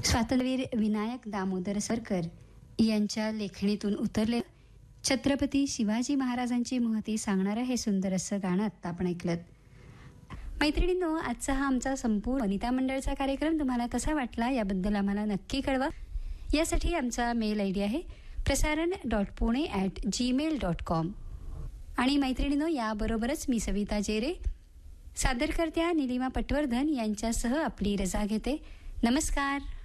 स्वातंत्र्यवीर विनायक दामोदर सरकर यांच्या लेखणीतून उतरले छत्रपती शिवाजी महाराजांची महती सांगणारं हे सुंदर असं गाणं आत्ता आपण ऐकलं. मैत्रिणींनो, आजचा हा आमचा संपूर्ण वनिता मंडळचा कार्यक्रम तुम्हाला कसा वाटला याबद्दल आम्हाला नक्की कळवा. यासाठी आमचा मेल आयडी आहे prasaran.pune@gmail.com. आणि मैत्रिणींनो, याबरोबरच मी सविता जेरे सादरकर्त्या निलिमा पटवर्धन यांच्यासह आपली रजा घेते. नमस्कार.